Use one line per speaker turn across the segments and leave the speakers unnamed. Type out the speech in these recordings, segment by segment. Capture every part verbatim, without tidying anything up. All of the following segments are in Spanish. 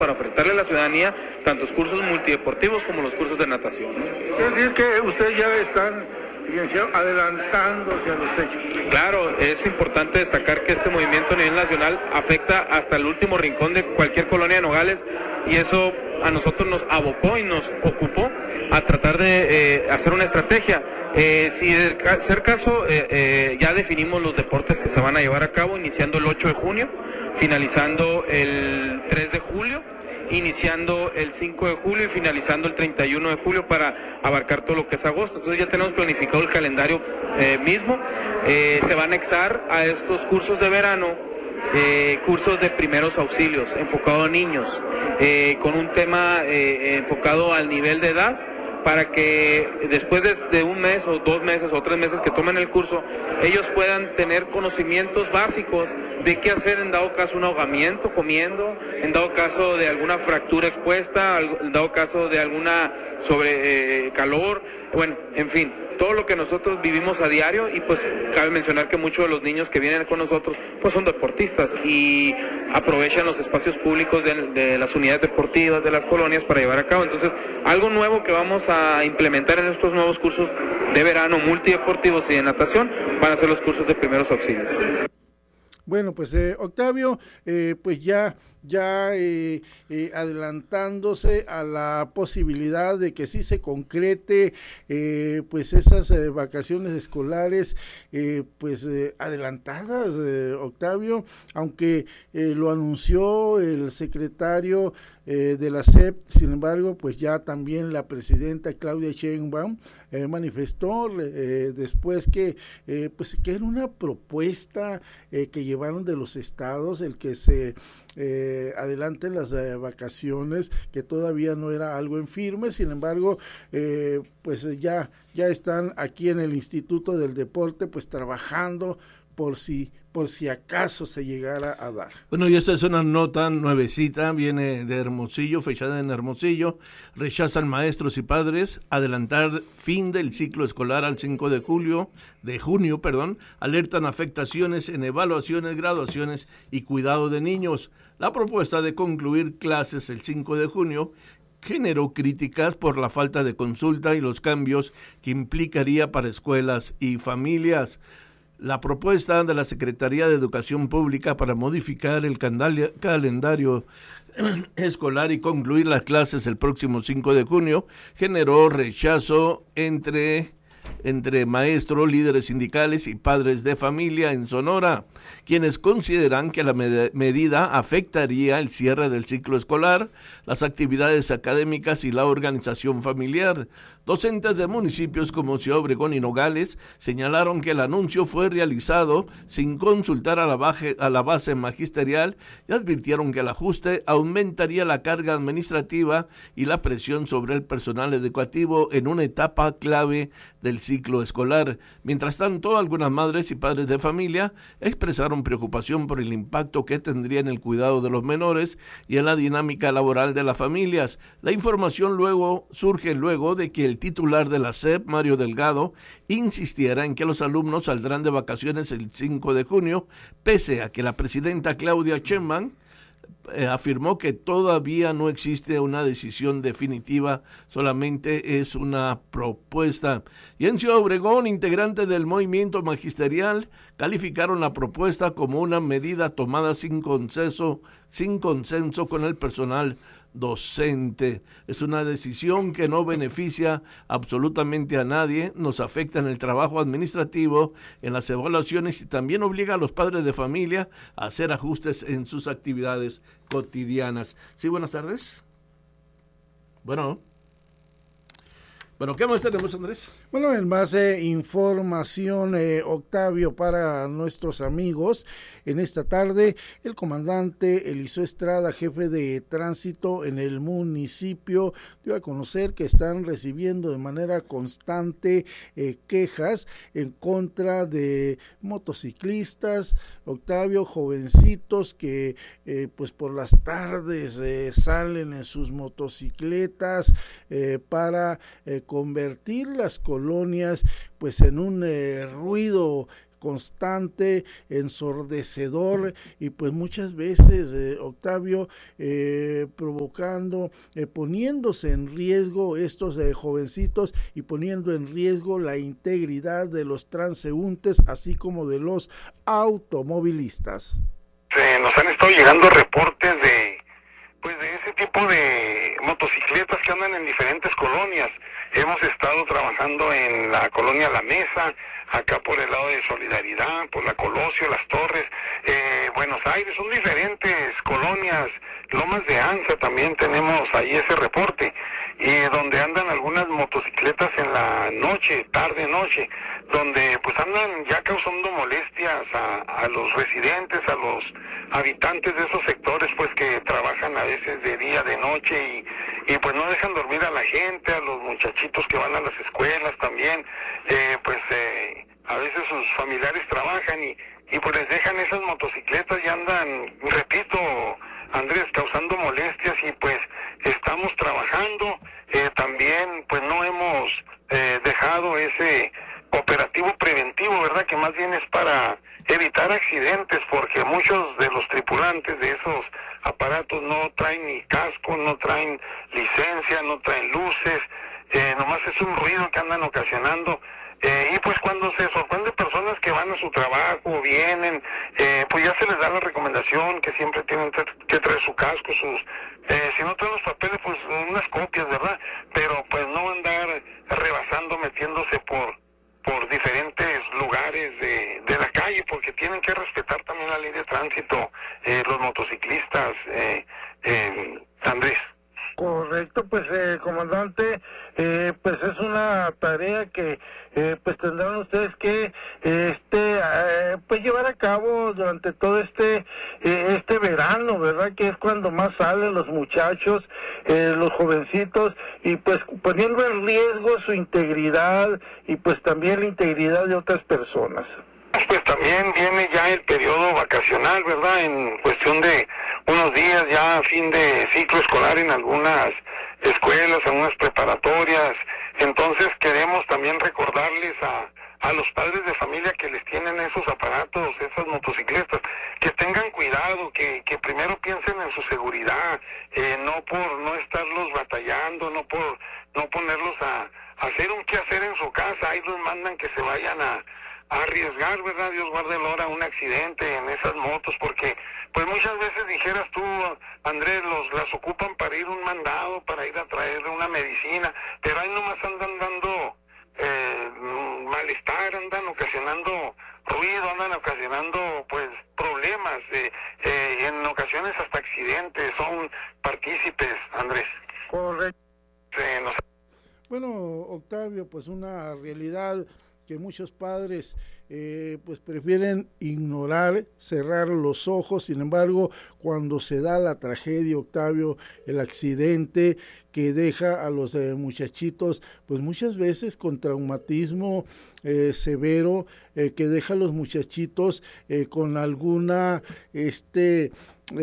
para ofrecerle a la ciudadanía tantos cursos multideportivos como los cursos de natación, ¿no?
Es decir, que ustedes ya están, licenciado, adelantándose a los hechos.
Claro, es importante destacar que este movimiento a nivel nacional afecta hasta el último rincón de cualquier colonia de Nogales, y eso a nosotros nos abocó y nos ocupó a tratar de eh, hacer una estrategia. Eh, si de ser caso, eh, eh, ya definimos los deportes que se van a llevar a cabo, iniciando el ocho de junio, finalizando el tres de julio, iniciando el cinco de julio y finalizando el treinta y uno de julio para abarcar todo lo que es agosto. Entonces ya tenemos planificado el calendario eh, mismo. Eh, se va a anexar a estos cursos de verano Eh, cursos de primeros auxilios enfocado a niños, eh, con un tema eh, enfocado al nivel de edad, para que después de, de un mes o dos meses o tres meses que tomen el curso, ellos puedan tener conocimientos básicos de qué hacer en dado caso un ahogamiento comiendo, en dado caso de alguna fractura expuesta, en dado caso de alguna sobre eh, calor, bueno, en fin, todo lo que nosotros vivimos a diario. Y pues cabe mencionar que muchos de los niños que vienen con nosotros pues son deportistas y aprovechan los espacios públicos de, de las unidades deportivas de las colonias para llevar a cabo. Entonces, algo nuevo que vamos a implementar en estos nuevos cursos de verano multideportivos y de natación van a ser los cursos de primeros auxilios.
Bueno, pues eh, Octavio, eh, pues ya, ya eh, eh, adelantándose a la posibilidad de que sí se concrete eh, pues esas eh, vacaciones escolares eh, pues eh, adelantadas, eh, Octavio, aunque eh, lo anunció el secretario eh, de la S E P, sin embargo, pues ya también la presidenta Claudia Sheinbaum eh, manifestó eh, después que eh, pues que era una propuesta eh, que llevaron de los estados el que se eh, adelanten las eh, vacaciones, que todavía no era algo en firme. Sin embargo, eh, pues ya, ya están aquí en el Instituto del Deporte pues trabajando por si por si acaso se llegara a dar.
Bueno, y esta es una nota nuevecita, viene de Hermosillo, fechada en Hermosillo. Rechazan maestros y padres adelantar fin del ciclo escolar al cinco de julio, de junio, perdón, alertan afectaciones en evaluaciones, graduaciones y cuidado de niños. La propuesta de concluir clases el cinco de junio generó críticas por la falta de consulta y los cambios que implicaría para escuelas y familias. La propuesta de la Secretaría de Educación Pública para modificar el calendario escolar y concluir las clases el próximo cinco de junio generó rechazo entre, entre maestros, líderes sindicales y padres de familia en Sonora, quienes consideran que la med- medida afectaría el cierre del ciclo escolar, las actividades académicas y la organización familiar. Docentes de municipios como Ciudad Obregón y Nogales señalaron que el anuncio fue realizado sin consultar a la, baje, a la base magisterial y advirtieron que el ajuste aumentaría la carga administrativa y la presión sobre el personal educativo en una etapa clave del ciclo escolar. Mientras tanto, algunas madres y padres de familia expresaron preocupación por el impacto que tendría en el cuidado de los menores y en la dinámica laboral de las familias. La información luego surge luego de que el titular de la S E P, Mario Delgado, insistiera en que los alumnos saldrán de vacaciones el cinco de junio, pese a que la presidenta Claudia Sheinbaum eh, afirmó que todavía no existe una decisión definitiva, solamente es una propuesta. Y en Ciudad Obregón, integrantes del movimiento magisterial calificaron la propuesta como una medida tomada sin consenso, sin consenso con el personal docente. Es una decisión que no beneficia absolutamente a nadie, nos afecta en el trabajo administrativo, en las evaluaciones y también obliga a los padres de familia a hacer ajustes en sus actividades cotidianas. Sí, buenas tardes. Bueno. Bueno, ¿qué más tenemos, Andrés?
Bueno, en más eh, información, eh, Octavio, para nuestros amigos, en esta tarde, el comandante Eliseo Estrada, jefe de tránsito en el municipio, dio a conocer que están recibiendo de manera constante eh, quejas en contra de motociclistas, Octavio, jovencitos que eh, pues por las tardes eh, salen en sus motocicletas eh, para eh, convertir las colonias pues en un eh, ruido constante, ensordecedor, y pues muchas veces, eh, Octavio, eh, provocando, eh, poniéndose en riesgo estos eh, jovencitos y poniendo en riesgo la integridad de los transeúntes, así como de los automovilistas.
Eh, nos han estado llegando reportes de pues de ese tipo de motocicletas que andan en diferentes colonias. Hemos estado trabajando en la colonia La Mesa, acá por el lado de Solidaridad, por la Colosio, Las Torres, eh, Buenos Aires, son diferentes colonias, Lomas de Anza también tenemos ahí ese reporte, y donde andan algunas motocicletas en la noche, tarde noche, donde pues andan ya causando molestias a, a los residentes, a los habitantes de esos sectores, pues que trabajan a veces de día, de noche, y, y pues no dejan dormir a la gente, a los muchachitos que van a las escuelas también, eh, pues eh, a veces sus familiares trabajan y, y pues les dejan esas motocicletas y andan, repito, Andrés, causando molestias, y pues estamos trabajando, eh, también pues no hemos eh, dejado ese operativo preventivo, ¿verdad? Que más bien es para evitar accidentes, porque muchos de los tripulantes de esos aparatos no traen ni casco, no traen licencia, no traen luces, eh, nomás es un ruido que andan ocasionando. Eh, y pues cuando se sorprende personas que van a su trabajo, vienen, eh, pues ya se les da la recomendación que siempre tienen que traer su casco, sus, eh, si no traen los papeles, pues unas copias, ¿verdad? Pero pues no andar rebasando, metiéndose por por diferentes lugares de, de la calle, porque tienen que respetar también la ley de tránsito, eh, los motociclistas, eh, eh, Andrés.
Correcto, pues eh, comandante, eh, pues es una tarea que eh, pues tendrán ustedes que eh, este eh, pues llevar a cabo durante todo este eh, este verano, ¿verdad? Que es cuando más salen los muchachos, eh, los jovencitos, y pues poniendo en riesgo su integridad y pues también la integridad de otras personas.
Pues también viene ya el periodo vacacional, ¿verdad? En cuestión de unos días, ya a fin de ciclo escolar en algunas escuelas, en unas preparatorias. Entonces queremos también recordarles a, a los padres de familia que les tienen esos aparatos, esas motocicletas, que tengan cuidado, que, que primero piensen en su seguridad, eh, no por no estarlos batallando, no por no ponerlos a, a hacer un quehacer en su casa. Ahí los mandan que se vayan a a arriesgar, ¿verdad? Dios guarde el hora, un accidente en esas motos, porque pues muchas veces dijeras tú, Andrés, los las ocupan para ir un mandado, para ir a traer una medicina, pero ahí nomás andan dando eh, malestar, andan ocasionando ruido, andan ocasionando pues problemas, eh, eh, en ocasiones hasta accidentes, son partícipes, Andrés.
Correcto.
Eh, nos...
Bueno, Octavio, pues una realidad que muchos padres eh, pues prefieren ignorar, cerrar los ojos. Sin embargo, cuando se da la tragedia, Octavio, el accidente que deja a los eh, muchachitos, pues muchas veces con traumatismo eh, severo, eh, que deja a los muchachitos eh, con alguna, este,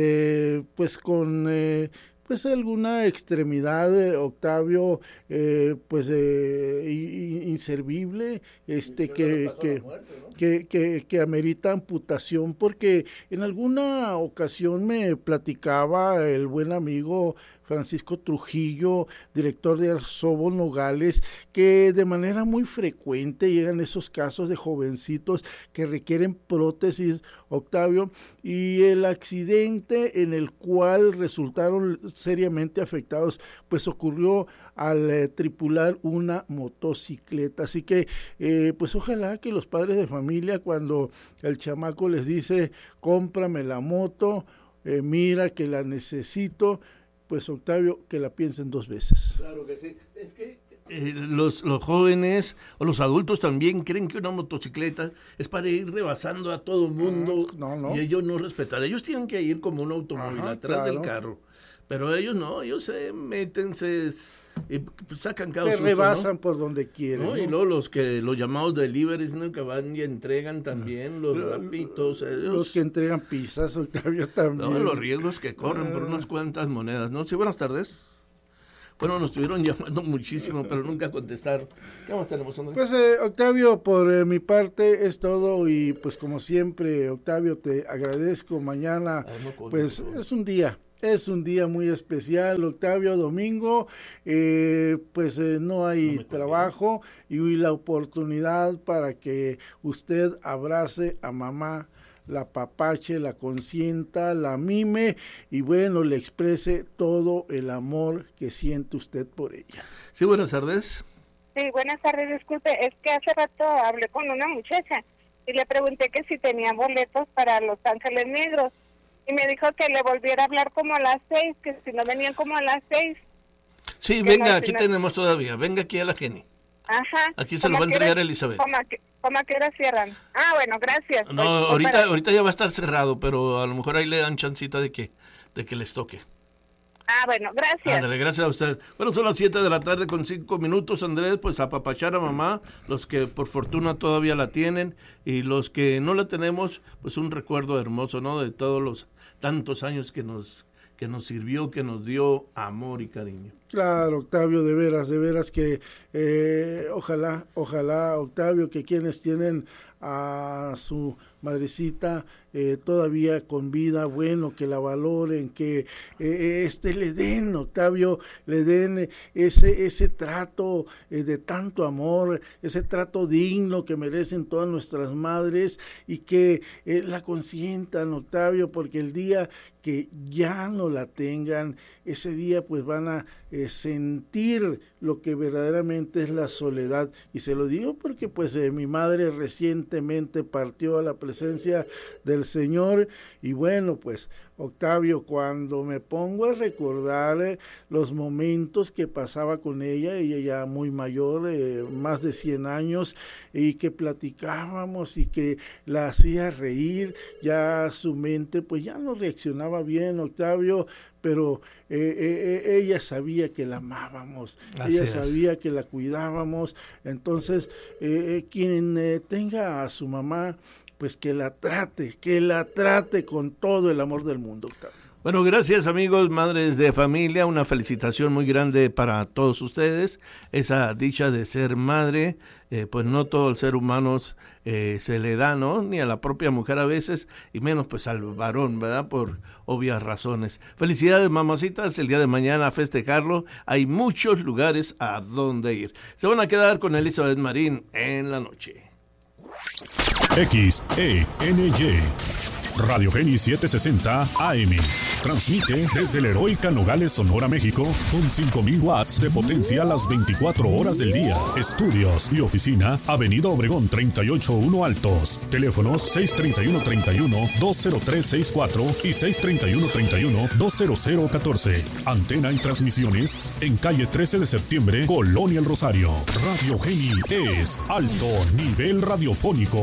eh, pues con... Eh, pues alguna extremidad, eh, Octavio, eh, pues eh, inservible, este que que, muerte, ¿no? que que que amerita amputación, porque en alguna ocasión me platicaba el buen amigo Francisco Trujillo, director de Arzobo Nogales, que de manera muy frecuente llegan esos casos de jovencitos que requieren prótesis, Octavio, y el accidente en el cual resultaron seriamente afectados, pues ocurrió al eh, tripular una motocicleta. Así que, eh, pues ojalá que los padres de familia, cuando el chamaco les dice, cómprame la moto, eh, mira que la necesito, pues Octavio, que la piensen dos veces.
Claro que sí. Es que eh, los, los jóvenes o los adultos también creen que una motocicleta es para ir rebasando a todo el mundo,
no, no.
y ellos no respetar. Ellos tienen que ir como un automóvil, ajá, atrás claro. del carro. Pero ellos no, ellos se meten, se y sacan cada susto,
rebasan, ¿no? Por donde quieren,
¿no?
¿no?
Y luego los que los llamados deliveries, ¿no? Que van y entregan también, los rapitos, ellos,
los que entregan pizzas, Octavio, también.
No, los riesgos que corren por unas cuantas monedas, ¿no? Sí, buenas tardes. Bueno, nos estuvieron llamando muchísimo, pero nunca contestaron. ¿Qué más tenemos, Andrés?
Pues eh, Octavio, por eh, mi parte es todo y pues como siempre, Octavio, te agradezco. Mañana,
Ay, no, con-
pues
con-
es un día. Es un día muy especial, Octavio, domingo, eh, pues eh, no hay
No me
trabajo y la oportunidad para que usted abrace a mamá, la papache, la consienta, la mime y bueno, le exprese todo el amor que siente usted por ella.
Sí, buenas tardes.
Sí, buenas tardes, disculpe, es que hace rato hablé con una muchacha y le pregunté que si tenía boletos para Los Ángeles Negros y me dijo que le volviera a hablar como a las seis, que si no venían como a las seis.
Sí,
Que
venga,
no,
aquí
si no-
tenemos todavía. Venga aquí a la Geni.
Ajá.
Aquí se lo
¿Cómo
va a
qué
entregar
hora-
Elizabeth.
¿Cómo a qué, cómo a qué hora cierran? Ah, bueno, gracias.
No,
Pues, pues,
ahorita,
para-
ahorita ya va a estar cerrado, pero a lo mejor ahí le dan chancita de que, de que les toque.
Ah, bueno, gracias.
Ándale, gracias a usted. Bueno, son las siete de la tarde con cinco minutos, Andrés, pues apapachar a mamá, los que por fortuna todavía la tienen y los que no la tenemos, pues un recuerdo hermoso, ¿no? De todos los tantos años que nos, que nos sirvió, que nos dio amor y cariño.
Claro, Octavio, de veras, de veras que eh, ojalá, ojalá, Octavio, que quienes tienen a su madrecita eh, todavía con vida, bueno, que la valoren, que eh, este le den, Octavio, le den ese ese trato eh, de tanto amor, ese trato digno que merecen todas nuestras madres y que eh, la consientan, Octavio, porque el día que ya no la tengan, ese día pues van a eh, sentir lo que verdaderamente es la soledad. Y se lo digo porque pues eh, mi madre recientemente partió a la presencia del Señor y bueno, pues Octavio, cuando me pongo a recordar eh, los momentos que pasaba con ella, ella ya muy mayor, eh, más de cien años, y que platicábamos y que la hacía reír, ya su mente pues ya no reaccionaba bien, Octavio, pero eh, eh, ella sabía que la amábamos,
Así
ella
es.
sabía que la cuidábamos, entonces eh, quien eh, tenga a su mamá, pues que la trate, que la trate con todo el amor del mundo, Octavio.
Bueno, gracias amigos, madres de familia, una felicitación muy grande para todos ustedes, esa dicha de ser madre, eh, pues no todo el ser humano eh, se le da, ¿no? Ni a la propia mujer a veces, y menos pues al varón, ¿verdad? Por obvias razones. Felicidades mamacitas, el día de mañana a festejarlo, hay muchos lugares a donde ir. Se van a quedar con Elizabeth Marín en la noche.
X E N Y Radio Geni setecientos sesenta A M. Transmite desde la heroica Nogales, Sonora, México, con cinco mil watts de potencia las veinticuatro horas del día. Estudios y oficina, Avenida Obregón treinta y ocho uno Altos. Teléfonos seis treinta y uno treinta y uno dos cero tres sesenta y cuatro y seis treinta y uno treinta y uno dos cero cero catorce. Antena y transmisiones en calle trece de septiembre, Colonia El Rosario. Radio Geni es alto nivel radiofónico.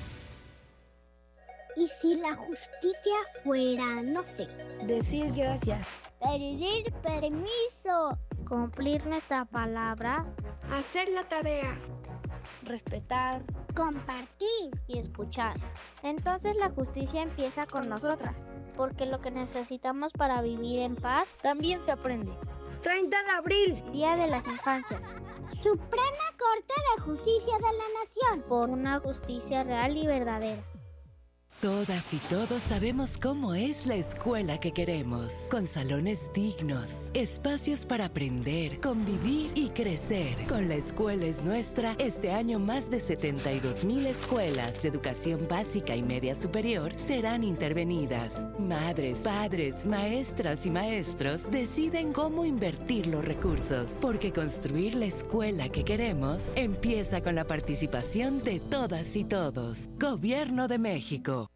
¿Y si la justicia fuera, no sé,
Decir gracias.
pedir permiso, cumplir nuestra palabra,
Hacer la tarea. Respetar.
compartir y escuchar? Entonces la justicia empieza con nosotras, porque lo que necesitamos para vivir en paz,
También se aprende. treinta de abril.
Día de las Infancias. Suprema Corte de Justicia de la Nación, por una justicia real y verdadera.
Todas y todos sabemos cómo es la escuela que queremos, con salones dignos, espacios para aprender, convivir y crecer. Con La Escuela es Nuestra, este año más de setenta y dos mil escuelas de educación básica y media superior serán intervenidas. Madres, padres, maestras y maestros deciden cómo invertir los recursos, porque construir la escuela que queremos empieza con la participación de todas y todos. Gobierno de México.